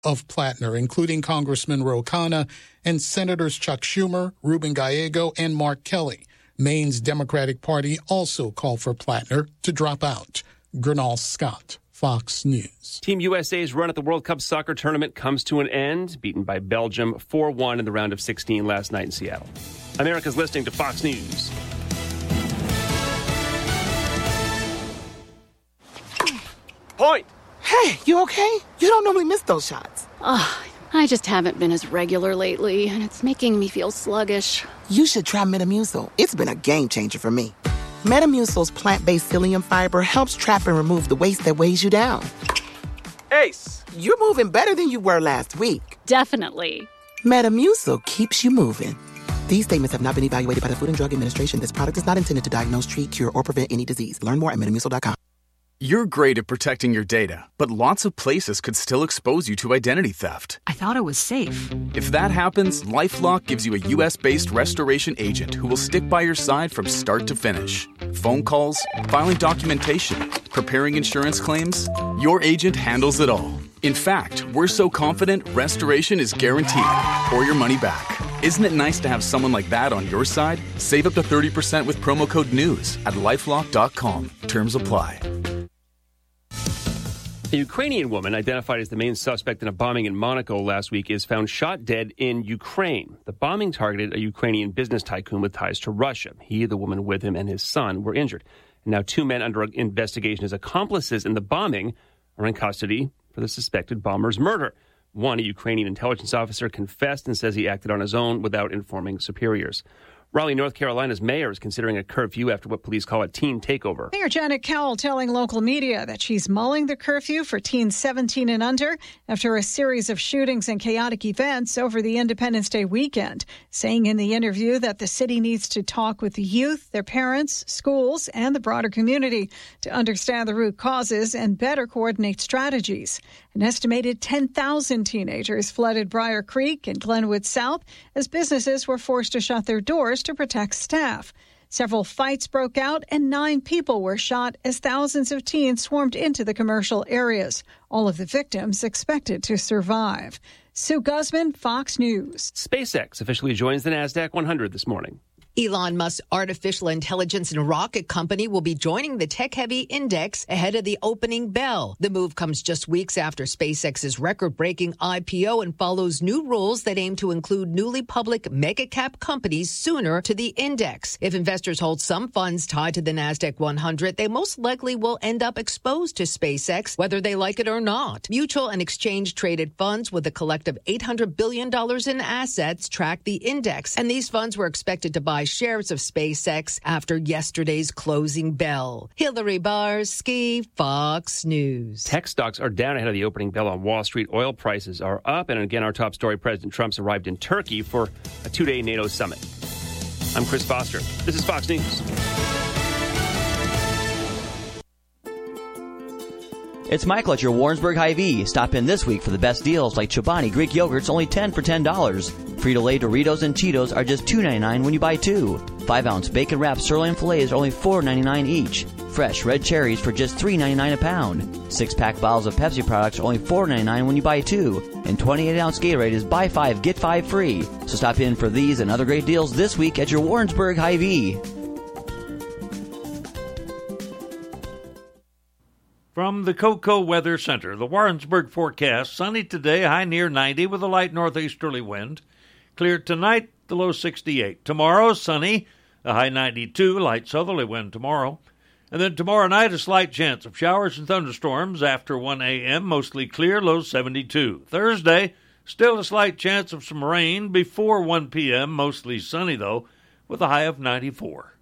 of Plattner, including Congressman Ro Khanna and Senators Chuck Schumer, Ruben Gallego, and Mark Kelly. Maine's Democratic Party also called for Plattner to drop out. Gernal Scott, Fox News. Team USA's run at the World Cup soccer tournament comes to an end, beaten by Belgium 4-1 in the round of 16 last night in Seattle. America's listening to Fox News. Point! Hey, you okay? You don't normally miss those shots. I just haven't been as regular lately, and it's making me feel sluggish. You should try Metamucil. It's been a game changer for me. Metamucil's plant-based psyllium fiber helps trap and remove the waste that weighs you down. Ace! You're moving better than you were last week. Definitely. Metamucil keeps you moving. These statements have not been evaluated by the Food and Drug Administration. This product is not intended to diagnose, treat, cure, or prevent any disease. Learn more at Metamucil.com. You're great at protecting your data, but lots of places could still expose you to identity theft. I thought it was safe. If that happens, LifeLock gives you a U.S.-based restoration agent who will stick by your side from start to finish. Phone calls, filing documentation, preparing insurance claims, your agent handles it all. In fact, we're so confident restoration is guaranteed or your money back. Isn't it nice to have someone like that on your side? Save up to 30% with promo code NEWS at LifeLock.com. Terms apply. A Ukrainian woman identified as the main suspect in a bombing in Monaco last week is found shot dead in Ukraine. The bombing targeted a Ukrainian business tycoon with ties to Russia. He, the woman with him, and his son were injured. And now 2 men under investigation as accomplices in the bombing are in custody for the suspected bomber's murder. One, a Ukrainian intelligence officer, confessed and says he acted on his own without informing superiors. Raleigh, North Carolina's mayor is considering a curfew after what police call a teen takeover. Mayor Janet Cowell telling local media that she's mulling the curfew for teens 17 and under after a series of shootings and chaotic events over the Independence Day weekend, saying in the interview that the city needs to talk with the youth, their parents, schools, and the broader community to understand the root causes and better coordinate strategies. An estimated 10,000 teenagers flooded Briar Creek and Glenwood South as businesses were forced to shut their doors to protect staff. Several fights broke out and 9 people were shot as thousands of teens swarmed into the commercial areas. All of the victims expected to survive. Sue Guzman, Fox News. SpaceX officially joins the NASDAQ 100 this morning. Elon Musk's artificial intelligence and rocket company will be joining the tech-heavy index ahead of the opening bell. The move comes just weeks after SpaceX's record-breaking IPO and follows new rules that aim to include newly public mega-cap companies sooner to the index. If investors hold some funds tied to the NASDAQ 100, they most likely will end up exposed to SpaceX, whether they like it or not. Mutual and exchange-traded funds with a collective $800 billion in assets track the index, and these funds were expected to buy shares of SpaceX after yesterday's closing bell. Hillary Barsky, Fox News. Tech stocks are down ahead of the opening bell on Wall Street. Oil prices are up. And again, our top story, President Trump's arrived in Turkey for a 2-day NATO summit. I'm Chris Foster. This is Fox News. It's Michael at your Warrensburg Hy-Vee. Stop in this week for the best deals like Chobani Greek yogurt's only 10 for $10. Frito-Lay Doritos and Cheetos are just $2.99 when you buy 2. 5-ounce bacon-wrapped sirloin fillets are only $4.99 each. Fresh red cherries for just $3.99 a pound. 6-pack bottles of Pepsi products are only $4.99 when you buy 2. And 28-ounce Gatorade is buy 5, get 5 free. So stop in for these and other great deals this week at your Warrensburg Hy-Vee. From the Cocoa Weather Center, the Warrensburg forecast, sunny today, high near 90 with a light northeasterly wind. Clear tonight, the low 68. Tomorrow, sunny, a high 92, light southerly wind tomorrow. And then tomorrow night, a slight chance of showers and thunderstorms after 1 a.m., mostly clear, low 72. Thursday, still a slight chance of some rain before 1 p.m., mostly sunny, though, with a high of 94.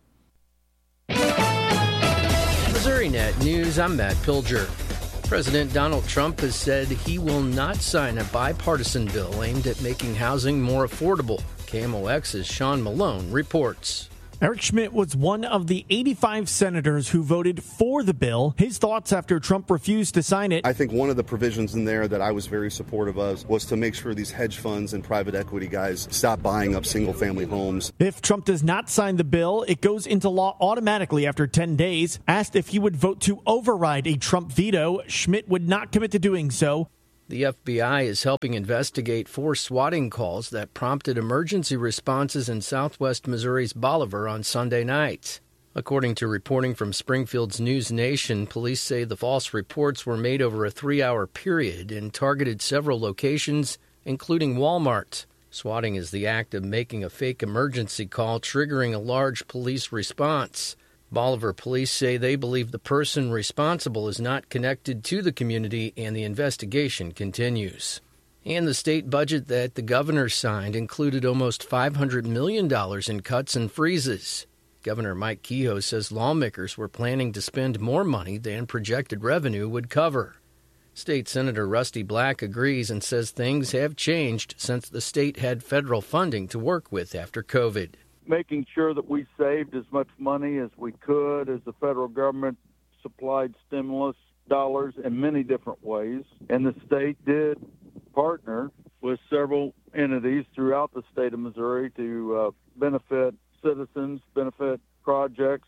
MissouriNet News, I'm Matt Pilger. President Donald Trump has said he will not sign a bipartisan bill aimed at making housing more affordable. KMOX's Sean Malone reports. Eric Schmidt was one of the 85 senators who voted for the bill. His thoughts after Trump refused to sign it. I think one of the provisions in there that I was very supportive of was to make sure these hedge funds and private equity guys stop buying up single-family homes. If Trump does not sign the bill, it goes into law automatically after 10 days. Asked if he would vote to override a Trump veto, Schmidt would not commit to doing so. The FBI is helping investigate 4 swatting calls that prompted emergency responses in southwest Missouri's Bolivar on Sunday night. According to reporting from Springfield's News Nation, police say the false reports were made over a 3-hour period and targeted several locations, including Walmart. Swatting is the act of making a fake emergency call, triggering a large police response. Bolivar police say they believe the person responsible is not connected to the community and the investigation continues. And the state budget that the governor signed included almost $500 million in cuts and freezes. Governor Mike Kehoe says lawmakers were planning to spend more money than projected revenue would cover. State Senator Rusty Black agrees and says things have changed since the state had federal funding to work with after COVID. Making sure that we saved as much money as we could as the federal government supplied stimulus dollars in many different ways. And the state did partner with several entities throughout the state of Missouri to benefit citizens, benefit projects,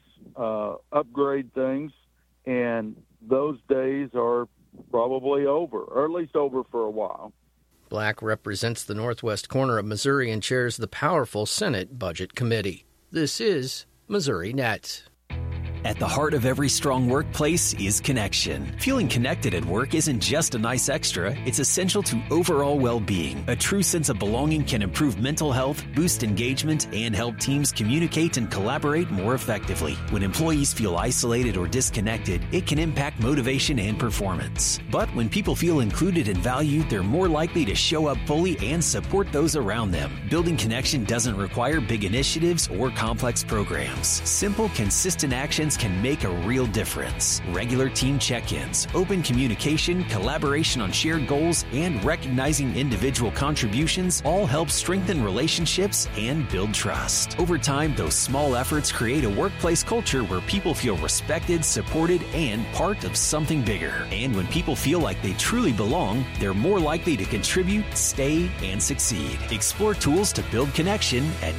upgrade things. And those days are probably over, or at least over for a while. Black represents the northwest corner of Missouri and chairs the powerful Senate Budget Committee. This is Missouri Net. At the heart of every strong workplace is connection. Feeling connected at work isn't just a nice extra, it's essential to overall well-being. A true sense of belonging can improve mental health, boost engagement, and help teams communicate and collaborate more effectively. When employees feel isolated or disconnected, it can impact motivation and performance. But when people feel included and valued, they're more likely to show up fully and support those around them. Building connection doesn't require big initiatives or complex programs. Simple, consistent actions can make a real difference. Regular team check-ins, open communication, collaboration on shared goals, and recognizing individual contributions all help strengthen relationships and build trust. Over time, those small efforts create a workplace culture where people feel respected, supported, and part of something bigger. And when people feel like they truly belong, they're more likely to contribute, stay, and succeed. Explore tools to build connection at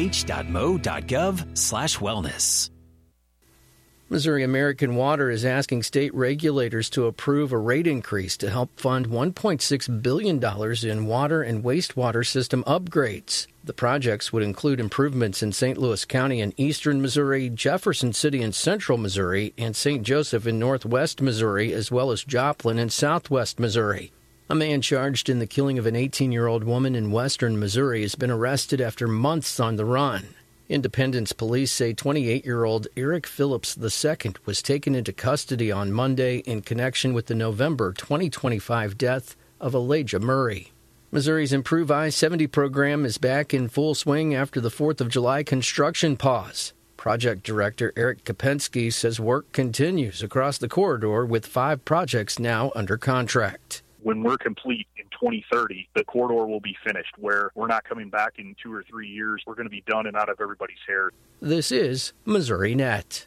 dmh.mo.gov/wellness. Missouri American Water is asking state regulators to approve a rate increase to help fund $1.6 billion in water and wastewater system upgrades. The projects would include improvements in St. Louis County in eastern Missouri, Jefferson City in central Missouri, and St. Joseph in northwest Missouri, as well as Joplin in southwest Missouri. A man charged in the killing of an 18-year-old woman in western Missouri has been arrested after months on the run. Independence police say 28-year-old Eric Phillips II was taken into custody on Monday in connection with the November 2025 death of Elijah Murray. Missouri's Improve I-70 program is back in full swing after the 4th of July construction pause. Project Director Eric Kopensky says work continues across the corridor with 5 projects now under contract. When we're complete in 2030, the corridor will be finished, where we're not coming back in 2 or 3 years. We're going to be done and out of everybody's hair. This is Missouri Net.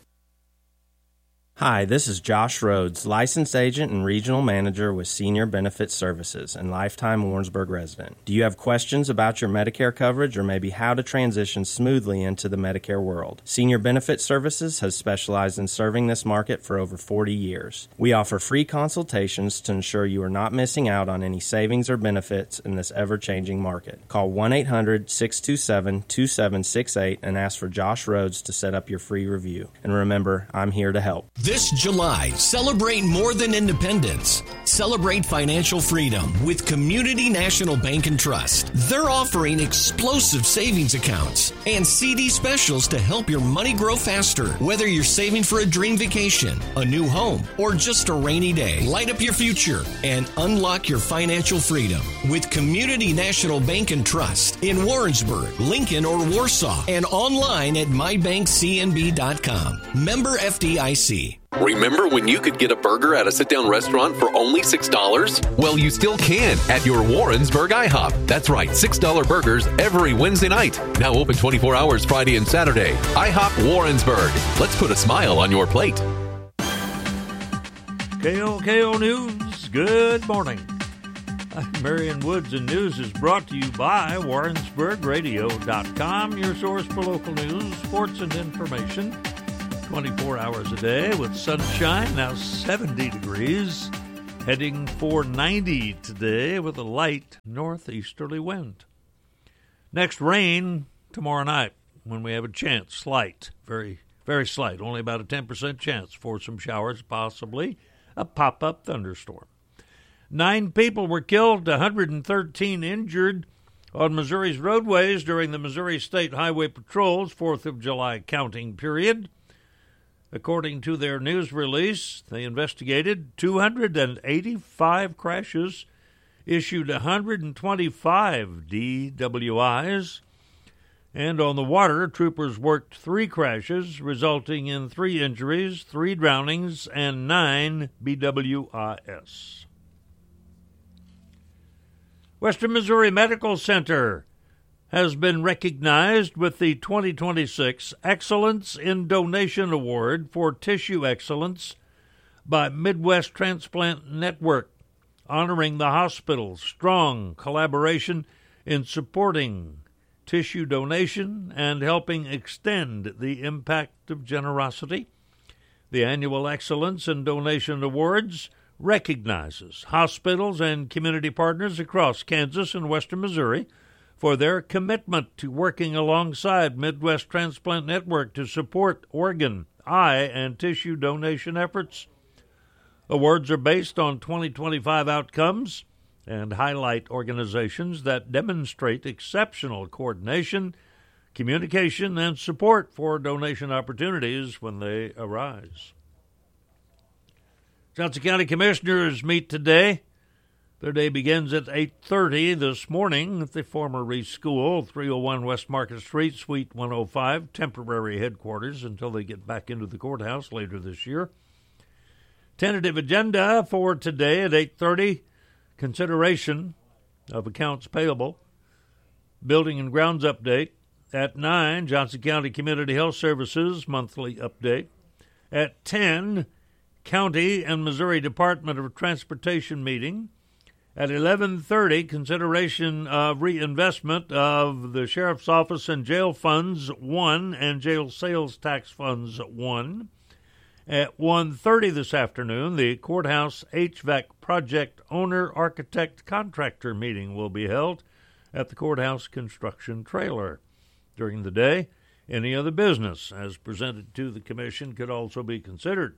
Hi, this is Josh Rhodes, licensed agent and regional manager with Senior Benefit Services and lifetime Warrensburg resident. Do you have questions about your Medicare coverage or maybe how to transition smoothly into the Medicare world? Senior Benefit Services has specialized in serving this market for over 40 years. We offer free consultations to ensure you are not missing out on any savings or benefits in this ever-changing market. Call 1-800-627-2768 and ask for Josh Rhodes to set up your free review. And remember, I'm here to help. This July, celebrate more than independence. Celebrate financial freedom with Community National Bank and Trust. They're offering explosive savings accounts and CD specials to help your money grow faster. Whether you're saving for a dream vacation, a new home, or just a rainy day, light up your future and unlock your financial freedom with Community National Bank and Trust in Warrensburg, Lincoln, or Warsaw, and online at mybankcnb.com. Member FDIC. Remember when you could get a burger at a sit-down restaurant for only $6? Well, you still can at your Warrensburg IHOP. That's right, $6 burgers every Wednesday night. Now open 24 hours Friday and Saturday. IHOP Warrensburg. Let's put a smile on your plate. KOKO News, good morning. I'm Marion Woods, and news is brought to you by WarrensburgRadio.com, your source for local news, sports, and information. 24 hours a day with sunshine, now 70 degrees. Heading for 90 today with a light northeasterly wind. Next, rain tomorrow night when we have a chance. Slight, very, very slight. Only about a 10% chance for some showers, possibly a pop-up thunderstorm. 9 people were killed, 113 injured on Missouri's roadways during the Missouri State Highway Patrol's 4th of July counting period. According to their news release, they investigated 285 crashes, issued 125 DWIs, and on the water, troopers worked 3 crashes, resulting in 3 injuries, 3 drownings, and 9 BWIs. Western Missouri Medical Center has been recognized with the 2026 Excellence in Donation Award for Tissue Excellence by Midwest Transplant Network, honoring the hospital's strong collaboration in supporting tissue donation and helping extend the impact of generosity. The annual Excellence in Donation Awards recognizes hospitals and community partners across Kansas and western Missouri for their commitment to working alongside Midwest Transplant Network to support organ, eye, and tissue donation efforts. Awards are based on 2025 outcomes and highlight organizations that demonstrate exceptional coordination, communication, and support for donation opportunities when they arise. Johnson County Commissioners meet today. Their day begins at 8:30 this morning at the former Reese School, 301 West Market Street, Suite 105, temporary headquarters until they get back into the courthouse later this year. Tentative agenda for today at 8:30, consideration of accounts payable, building and grounds update. At 9, Johnson County Community Health Services monthly update. At 10, County and Missouri Department of Transportation meeting. At 11:30, consideration of reinvestment of the Sheriff's Office and Jail Funds 1 and Jail Sales Tax Funds 1. At 1:30 this afternoon, the Courthouse HVAC Project Owner-Architect-Contractor meeting will be held at the Courthouse Construction Trailer. During the day, any other business as presented to the Commission could also be considered.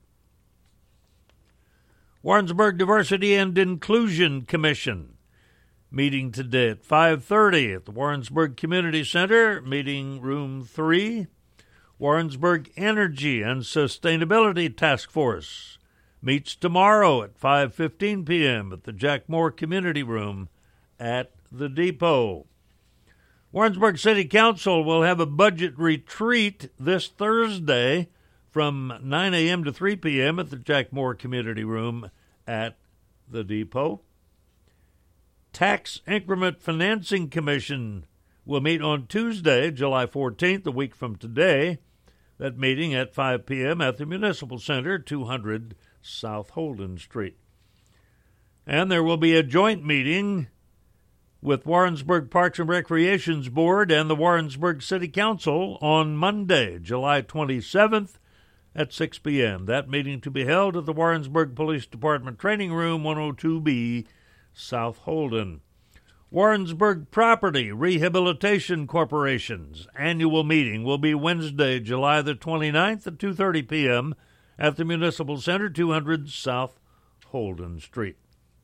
Warrensburg Diversity and Inclusion Commission meeting today at 5:30 at the Warrensburg Community Center, meeting room 3. Warrensburg Energy and Sustainability Task Force meets tomorrow at 5:15 p.m. at the Jack Moore Community Room at the Depot. Warrensburg City Council will have a budget retreat this Thursday from 9 a.m. to 3 p.m. at the Jack Moore Community Room at the Depot. Tax Increment Financing Commission will meet on Tuesday, July 14th, a week from today. That meeting at 5 p.m. at the Municipal Center, 200 South Holden Street. And there will be a joint meeting with Warrensburg Parks and Recreations Board and the Warrensburg City Council on Monday, July 27th, at 6 p.m. That meeting to be held at the Warrensburg Police Department Training Room, 102B, South Holden. Warrensburg Property Rehabilitation Corporation's annual meeting will be Wednesday, July the 29th at 2:30 p.m. at the Municipal Center, 200 South Holden Street.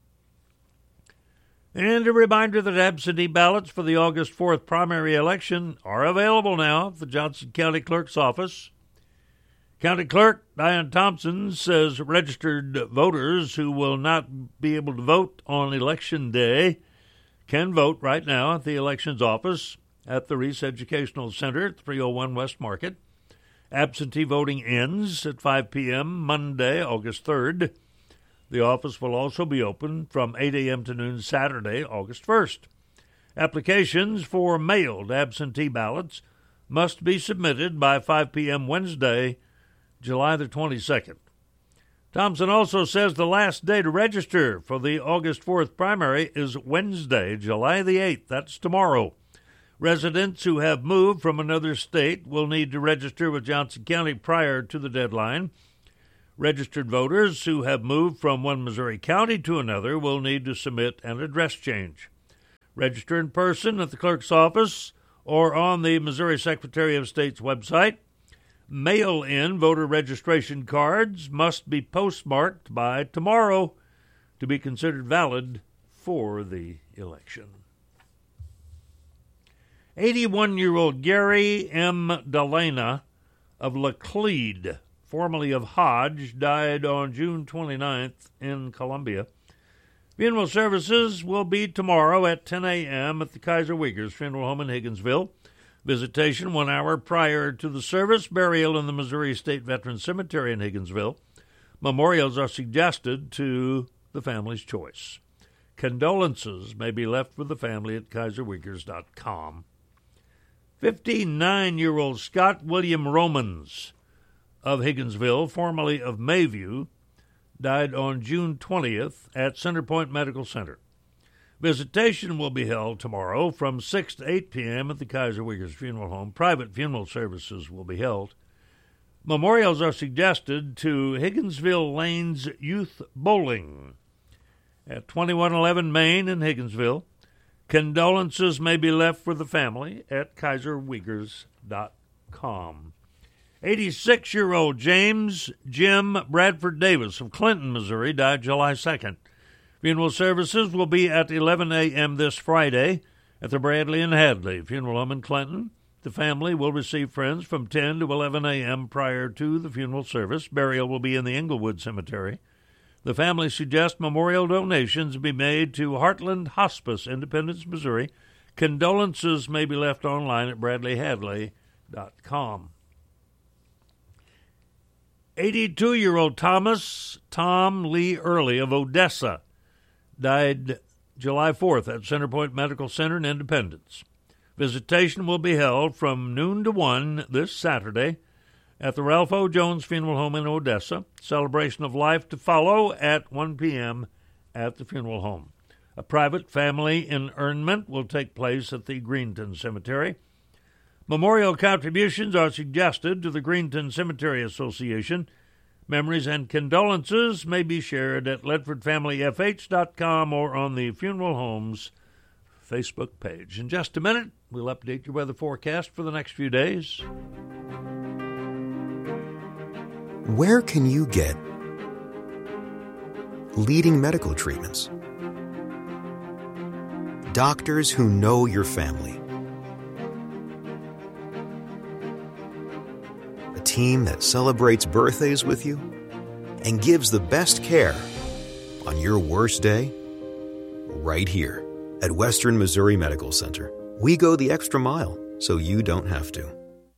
And a reminder that absentee ballots for the August 4th primary election are available now at the Johnson County Clerk's office. County Clerk Diane Thompson says registered voters who will not be able to vote on Election Day can vote right now at the elections office at the Reese Educational Center at 301 West Market. Absentee voting ends at 5 p.m. Monday, August 3rd. The office will also be open from 8 a.m. to noon Saturday, August 1st. Applications for mailed absentee ballots must be submitted by 5 p.m. Wednesday, July the 22nd. Thompson also says the last day to register for the August 4th primary is Wednesday, July the 8th. That's tomorrow. Residents who have moved from another state will need to register with Johnson County prior to the deadline. Registered voters who have moved from one Missouri county to another will need to submit an address change. Register in person at the clerk's office or on the Missouri Secretary of State's website. Mail-in voter registration cards must be postmarked by tomorrow to be considered valid for the election. 81-year-old Gary M. Delana of Laclede, formerly of Hodge, died on June 29th in Columbia. Funeral services will be tomorrow at 10 a.m. at the Kaiser Wiegers Funeral Home in Higginsville. Visitation 1 hour prior to the service. Burial in the Missouri State Veterans Cemetery in Higginsville. Memorials are suggested to the family's choice. Condolences may be left with the family at kaiserwiegers.com. 59-year-old Scott William Romans of Higginsville, formerly of Mayview, died on June 20th at Centerpoint Medical Center. Visitation will be held tomorrow from 6 to 8 p.m. at the Kaiser Wiegers Funeral Home. Private funeral services will be held. Memorials are suggested to Higginsville Lanes Youth Bowling at 2111 Main in Higginsville. Condolences may be left for the family at kaiserwiegers.com. 86-year-old James Jim Bradford Davis of Clinton, Missouri, died July 2nd. Funeral services will be at 11 a.m. this Friday at the Bradley and Hadley Funeral Home in Clinton. The family will receive friends from 10 to 11 a.m. prior to the funeral service. Burial will be in the Englewood Cemetery. The family suggests memorial donations be made to Heartland Hospice, Independence, Missouri. Condolences may be left online at bradleyhadley.com. 82-year-old Tom Lee Early of Odessa died July 4th at Centerpoint Medical Center in Independence. Visitation will be held from noon to 1 this Saturday at the Ralph O. Jones Funeral Home in Odessa. Celebration of life to follow at 1 p.m. at the funeral home. A private family interment will take place at the Greenton Cemetery. Memorial contributions are suggested to the Greenton Cemetery Association. Memories and condolences may be shared at ledfordfamilyfh.com or on the funeral home's Facebook page. In just a minute, we'll update your weather forecast for the next few days. Where can you get leading medical treatments? Doctors who know your family. A team that celebrates birthdays with you and gives the best care on your worst day right here at Western Missouri Medical Center. We go the extra mile so you don't have to.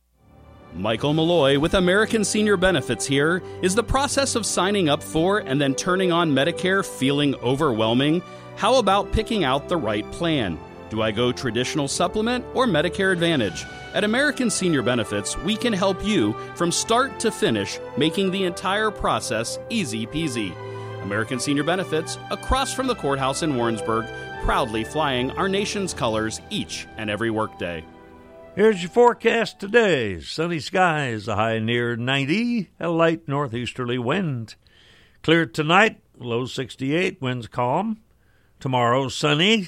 Michael Malloy with American Senior Benefits here. Is the process of signing up for and then turning on Medicare feeling overwhelming? How about picking out the right plan? Do I go traditional supplement or Medicare Advantage? At American Senior Benefits, we can help you from start to finish, making the entire process easy peasy. American Senior Benefits, across from the courthouse in Warrensburg, proudly flying our nation's colors each and every workday. Here's your forecast today. Sunny skies, a high near 90, a light northeasterly wind. Clear tonight, low 68, winds calm. Tomorrow, sunny,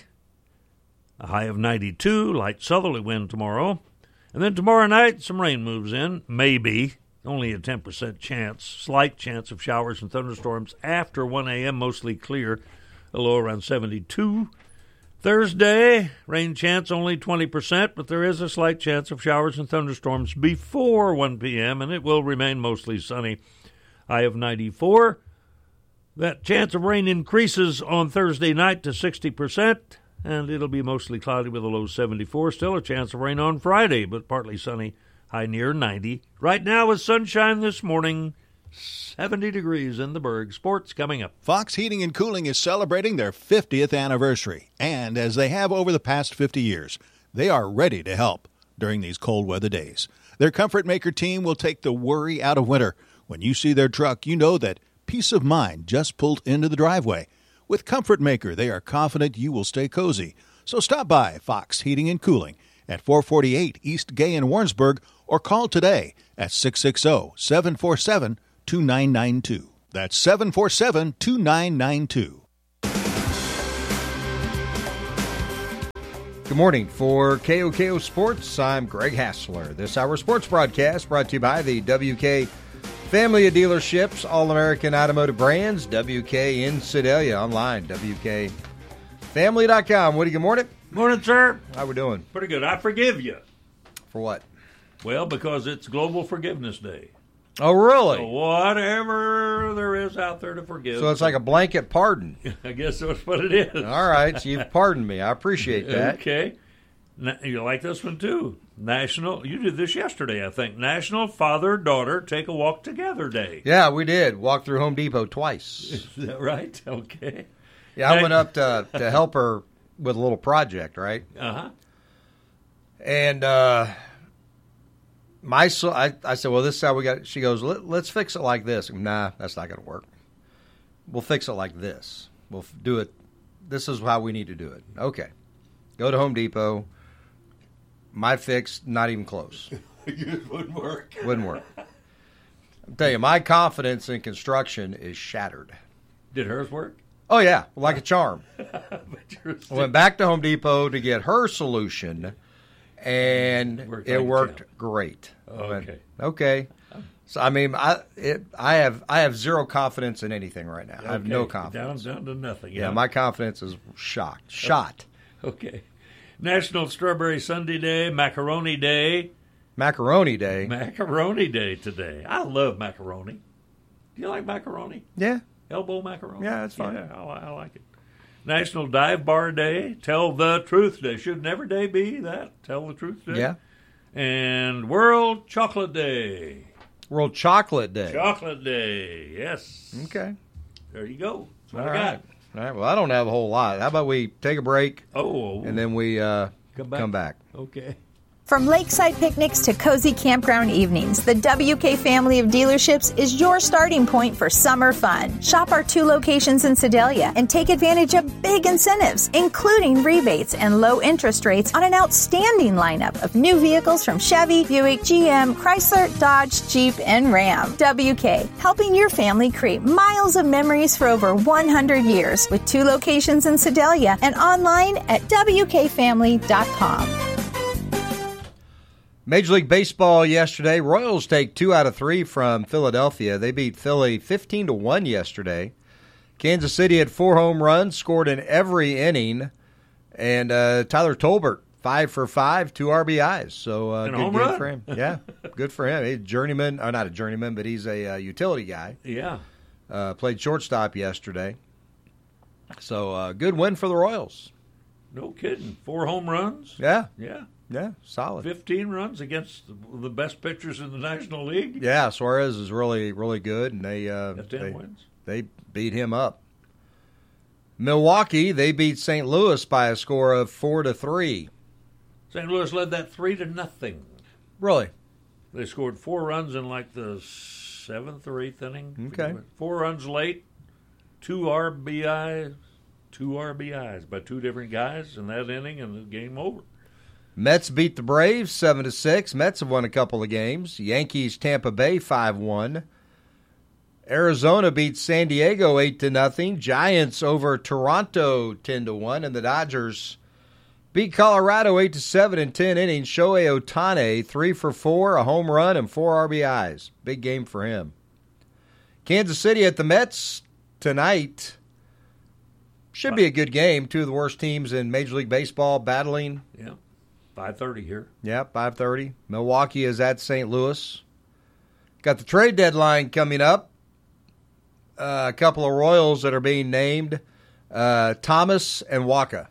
a high of 92, light southerly wind tomorrow. And then tomorrow night, some rain moves in, maybe, only a 10% chance, slight chance of showers and thunderstorms after 1 a.m., mostly clear, a low around 72. Thursday, rain chance only 20%, but there is a slight chance of showers and thunderstorms before 1 p.m., and it will remain mostly sunny. High of 94. That chance of rain increases on Thursday night to 60%, and it'll be mostly cloudy with a low 74. Still a chance of rain on Friday, but partly sunny, high near 90. Right now with sunshine this morning, 70 degrees in the Berg. Sports coming up. Fox Heating and Cooling is celebrating their 50th anniversary, and as they have over the past 50 years, they are ready to help during these cold weather days. Their Comfort Maker team will take the worry out of winter. When you see their truck, you know that peace of mind just pulled into the driveway. With Comfort Maker, they are confident you will stay cozy. So stop by Fox Heating and Cooling at 448 East Gay in Warrensburg or call today at 660-747-2555. 747-2992. That's 747-2992. Good morning. For KOKO Sports, I'm Greg Hassler. This hour sports broadcast brought to you by the WK family of dealerships, All-American Automotive Brands, WK in Sedalia, online, WKFamily.com. Woody, good morning. Morning, sir. How we doing? Pretty good. I forgive you. For what? Well, because it's Global Forgiveness Day. Oh, really? So whatever there is out there to forgive. So it's like a blanket pardon. I guess that's what it is. All right, so you've pardoned me. I appreciate that. Okay. You like this one, too. You did this yesterday, I think. National Father-Daughter Take a Walk Together Day. Yeah, we did. Walked through Home Depot twice. Is that right? Okay. Yeah, I went up to help her with a little project, right? Uh-huh. And I said, well, this is how we got it. She goes, let's fix it like this. Nah, that's not going to work. We'll fix it like this. We'll do it. This is how we need to do it. Okay. Go to Home Depot. My fix, not even close. It wouldn't work. Wouldn't work. I'll tell you, my confidence in construction is shattered. Did hers work? Oh, yeah, like a charm. I went back to Home Depot to get her solution, and it worked great. Okay. Okay. So, I mean, I have zero confidence in anything right now. Okay. I have no confidence. Down to nothing. Yeah, my confidence is shot. Okay. National Strawberry Sundae Day, Macaroni Day. Macaroni Day? Macaroni Day today. I love macaroni. Do you like macaroni? Yeah. Elbow macaroni? Yeah, that's fine. Yeah, I like it. National Dive Bar Day, Tell the Truth Day. Shouldn't every day be that? Tell the Truth Day? Yeah. And World Chocolate Day. World Chocolate Day. Chocolate Day, yes. Okay. There you go. That's what All I right. got. All right. Well, I don't have a whole lot. How about we take a break? And then we come back. Okay. From lakeside picnics to cozy campground evenings, the WK family of dealerships is your starting point for summer fun. Shop our 2 locations in Sedalia and take advantage of big incentives, including rebates and low interest rates on an outstanding lineup of new vehicles from Chevy, Buick, GM, Chrysler, Dodge, Jeep, and Ram. WK, helping your family create miles of memories for over 100 years with 2 locations in Sedalia and online at WKFamily.com. Major League Baseball yesterday. Royals take 2 out of 3 from Philadelphia. They beat Philly 15-1 yesterday. Kansas City had 4 home runs, scored in every inning. And Tyler Tolbert, 5 for 5, 2 RBIs. So good game for him. Yeah, good for him. He's a journeyman, or not a journeyman, but he's a utility guy. Yeah. Played shortstop yesterday. So good win for the Royals. No kidding. 4 home runs? Yeah. Yeah. Yeah, solid. 15 runs against the best pitchers in the National League. Yeah, Suarez is really, really good, and they wins. They beat him up. Milwaukee, they beat St. Louis by a score of 4-3. St. Louis led that 3-0. Really? They scored 4 runs in like the 7th or 8th inning. Okay. 4 runs late, 2 RBIs by 2 different guys in that inning, and the game over. Mets beat the Braves 7-6. Mets have won a couple of games. Yankees, Tampa Bay 5-1. Arizona beat San Diego 8-0. Giants over Toronto 10-1, and the Dodgers beat Colorado 8-7 in 10 innings. Shohei Ohtani 3 for 4, a home run and 4 RBIs. Big game for him. Kansas City at the Mets tonight. Should be a good game. 2 of the worst teams in Major League Baseball battling. Yeah. 5:30 here. Yeah, 5:30. Milwaukee is at St. Louis. Got the trade deadline coming up. A couple of Royals that are being named, Thomas and Waka.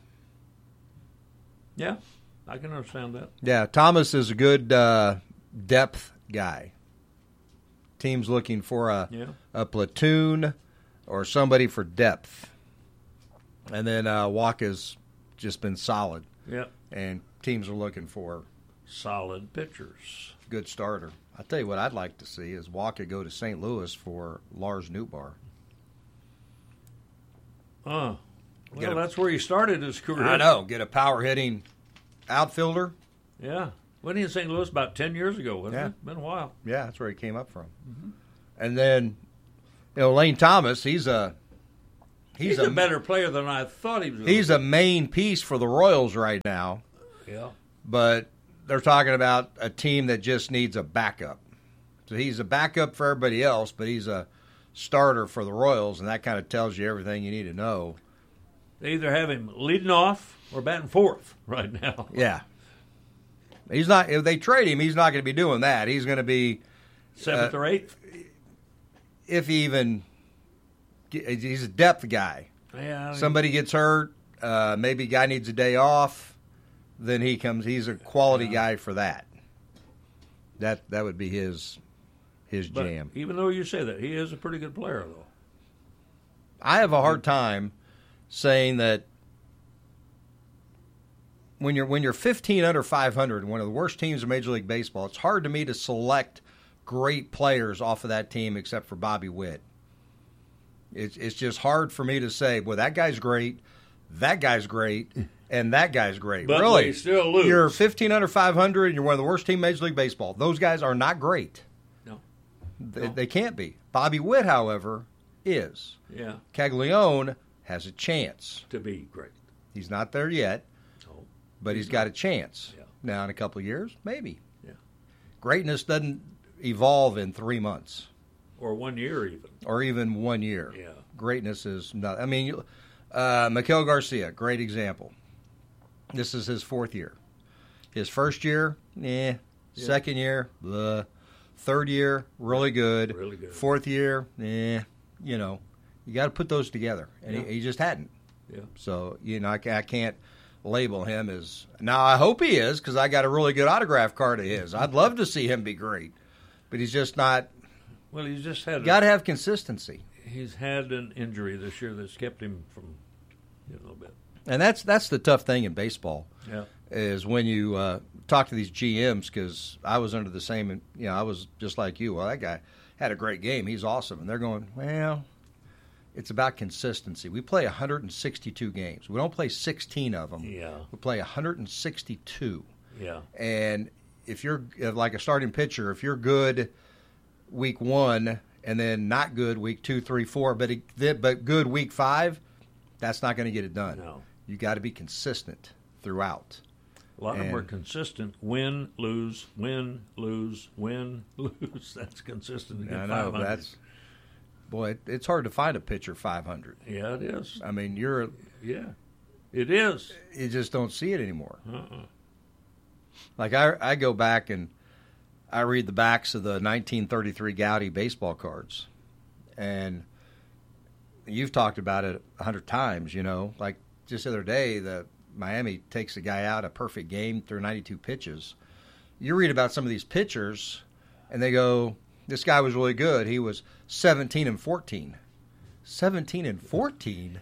Yeah, I can understand that. Yeah, Thomas is a good depth guy. Team's looking for a platoon or somebody for depth. And then Waka's just been solid. Yeah. And teams are looking for solid pitchers. Good starter. I'll tell you what I'd like to see is Waka go to St. Louis for Lars Nootbaar. Well, that's where he started his career. I know. Get a power-hitting outfielder. Yeah. Wasn't he in St. Louis about 10 years ago, wasn't it? Been a while. Yeah, that's where he came up from. Mm-hmm. And then, Lane Thomas, he's a better player than I thought he was. He's a main piece for the Royals right now. Yeah. But they're talking about a team that just needs a backup. So he's a backup for everybody else, but he's a starter for the Royals, and that kind of tells you everything you need to know. They either have him leading off or batting fourth right now. Yeah. He's not. If they trade him, he's not going to be doing that. He's going to be seventh or eighth. If he even, he's a depth guy. Yeah. Somebody gets hurt, maybe a guy needs a day off, then he comes. He's a quality guy for that. That would be his jam. But even though you say that, he is a pretty good player, though. I have a hard time saying that when you're 15 under 500, one of the worst teams in Major League Baseball, it's hard to me to select great players off of that team except for Bobby Witt. It's just hard for me to say, well, that guy's great, and that guy's great. But really, they still lose. You're 15 under 500, and you're one of the worst teams in Major League Baseball. Those guys are not great. No. They can't be. Bobby Witt, however, is. Yeah. Caglione has a chance to be great. He's not there yet, but he's got a chance. Yeah. Now, in a couple of years, maybe. Yeah. Greatness doesn't evolve in 3 months. Or 1 year even. Or even 1 year. Yeah. Greatness is not. I mean, Miguel Garcia, great example. This is his 4th year. His first year, Yeah. Second year, blah. Third year, really good. Really good. 4th year, you got to put those together. And he just hadn't. Yeah. So, I can't label him as. Now, I hope he is, because I got a really good autograph card of his. I'd love to see him be great. But he's just not. Well, he's just had. Got to have consistency. He's had an injury this year that's kept him from a little bit. And that's the tough thing in baseball. Yeah. Is when you talk to these GMs, because I was under the same, I was just like you. Well, that guy had a great game. He's awesome. And they're going, well, it's about consistency. We play 162 games. We don't play 16 of them. Yeah. We play 162. Yeah. And if you're like a starting pitcher, if you're good week 1 and then not good week 2, 3, 4, but good week 5, that's not going to get it done. No. You got to be consistent throughout. A lot of them are consistent. Win, lose, win, lose, win, lose. That's consistent. I know. It's hard to find a pitcher 500. Yeah, it is. I mean, Yeah, it is. You just don't see it anymore. Uh-uh. Like I go back and I read the backs of the 1933 Gowdy baseball cards, and you've talked about it 100 times. Like just the other day, the Miami takes a guy out a perfect game through 92 pitches. You read about some of these pitchers, and they go, "This guy was really good. He was 17 and 14." 17 and 14.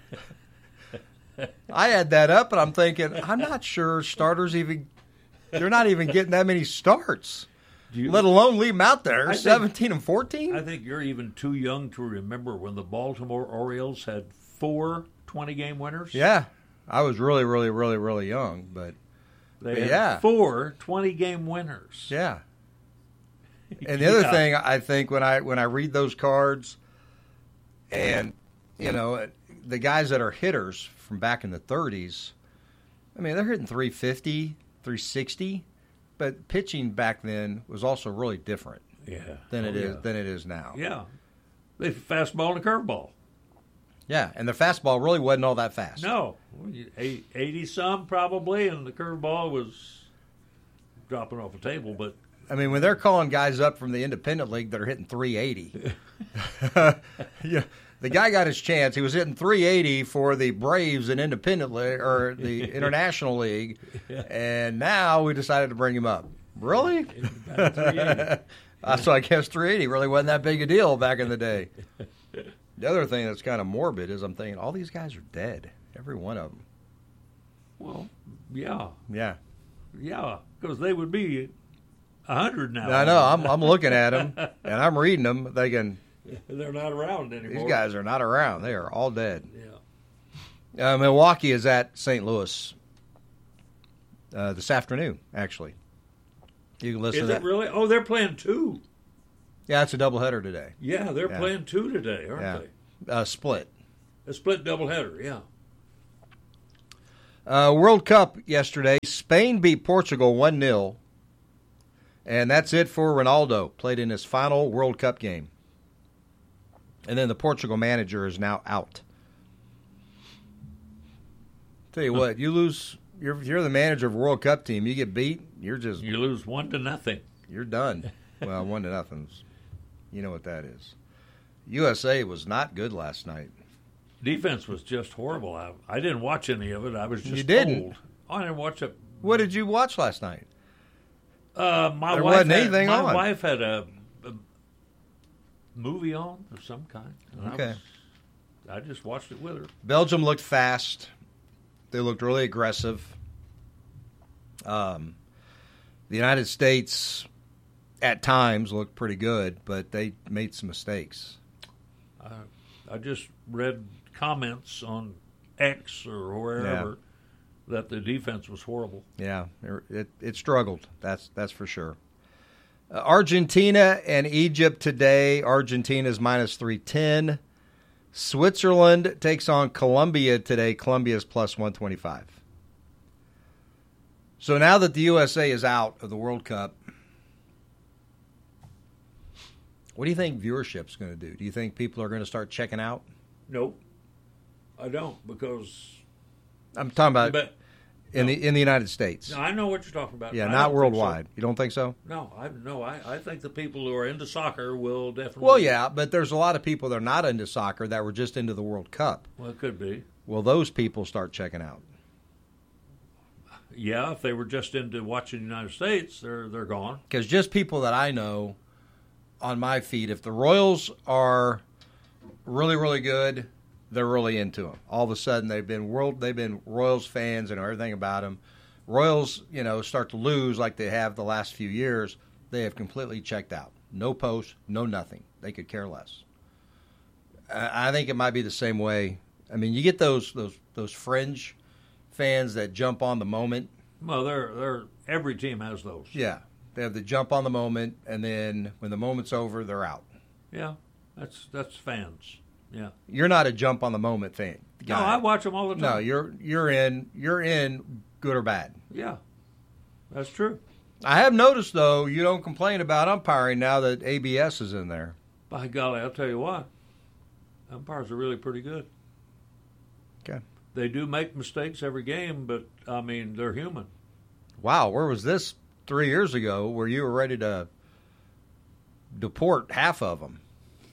I add that up, and I'm thinking, I'm not sure starters even. They're not even getting that many starts, let alone leave them out there. 17 and 14. I think you're even too young to remember when the Baltimore Orioles had 4 20-game winners. Yeah, I was really, really, really, really young, but they had 4 20-game winners. Yeah. And the other thing, I think when I read those cards, and the guys that are hitters from back in the 30s, I mean, they're hitting 350, 360, but pitching back then was also really different. Than it is now. Yeah, they fastball and a curveball. Yeah, and the fastball really wasn't all that fast. No, 80 some probably, and the curveball was dropping off a table. But I mean, when they're calling guys up from the independent league that are hitting 380, yeah, the guy got his chance. He was hitting 380 for the Braves in independent league or the international league, and now we decided to bring him up. Really? So I guess 380 really wasn't that big a deal back in the day. The other thing that's kind of morbid is I'm thinking all these guys are dead, every one of them. Well, yeah. Yeah. Yeah, because they would be 100 now. I know. I'm looking at them, and I'm reading them, thinking, they're not around anymore. These guys are not around. They are all dead. Yeah. Milwaukee is at St. Louis this afternoon, actually. You can listen to that. Is it really? Oh, they're playing 2. Yeah, it's a doubleheader today. Yeah, they're playing 2 today, aren't they? Split. A split doubleheader, yeah. World Cup yesterday. Spain beat Portugal 1-0. And that's it for Ronaldo. Played in his final World Cup game. And then the Portugal manager is now out. Tell you what, you lose. You're the manager of a World Cup team. You get beat. You lose 1-0. You're done. Well, 1-0. You know what that is. USA was not good last night. Defense was just horrible. I didn't watch any of it. I was just You didn't? told. I didn't watch it. What did you watch last night? My wife had a movie on of some kind. Okay. I just watched it with her. Belgium looked fast. They looked really aggressive. The United States, at times, looked pretty good, but they made some mistakes. I just read comments on X or wherever that the defense was horrible. Yeah, it struggled. That's for sure. Argentina and Egypt today. Argentina's -310. Switzerland takes on Colombia today. Colombia's +125. So now that the USA is out of the World Cup, what do you think viewership's going to do? Do you think people are going to start checking out? Nope, I don't, because I'm talking about in the United States. No, I know what you're talking about. Yeah, not worldwide. You don't think so? No, I think the people who are into soccer will definitely. Well, yeah, but there's a lot of people that are not into soccer that were just into the World Cup. Well, it could be. Will those people start checking out? Yeah, if they were just into watching the United States, they're gone. Because just people that I know on my feed, if the Royals are really, really good, they're really into them. All of a sudden, they've been Royals fans and know everything about them. Royals, start to lose like they have the last few years. They have completely checked out. No post, no nothing. They could care less. I think it might be the same way. I mean, you get those fringe fans that jump on the moment. Well, they're every team has those. Yeah, they have the jump on the moment, and then when the moment's over, they're out. Yeah, that's fans. Yeah, you're not a jump on the moment fan. No, I watch them all the time. No, you're in good or bad. Yeah, that's true. I have noticed though, you don't complain about umpiring now that ABS is in there. By golly, I'll tell you what, umpires are really pretty good. Okay. They do make mistakes every game, but I mean they're human. Wow, where was this 3 years ago where you were ready to deport half of them?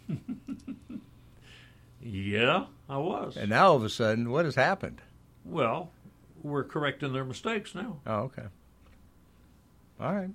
Yeah, I was. And now all of a sudden, what has happened? Well, we're correcting their mistakes now. Oh, okay. All right.